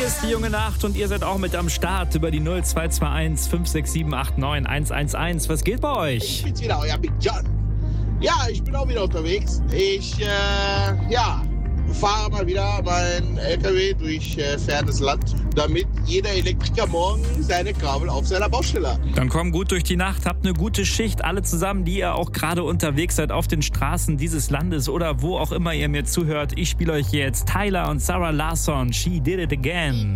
Hier ist die junge Nacht und ihr seid auch mit am Start über die 0221 567 89 111. Was geht bei euch? Ich bin's wieder, euer Big John. Ja, ich bin auch wieder unterwegs. Ich fahre mal wieder mein LKW durch fernes Land, damit jeder Elektriker morgen seine Kabel auf seiner Baustelle hat. Dann komm gut durch die Nacht, habt eine gute Schicht, alle zusammen, die ihr auch gerade unterwegs seid auf den Straßen dieses Landes oder wo auch immer ihr mir zuhört. Ich spiele euch jetzt Tyler und Sarah Larsson, She Did It Again.